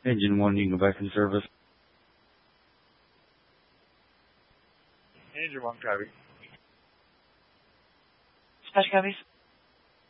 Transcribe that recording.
Engine 1, you can go back in service. Engine 1, copy. Dispatch copies.